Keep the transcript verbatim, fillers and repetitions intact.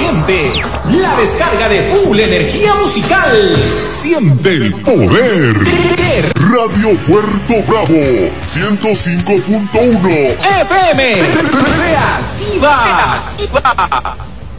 corriente. La descarga de full energía musical. Siente el poder. Radio Puerto Bravo, ciento cinco punto uno F M. Reactiva. Reactiva.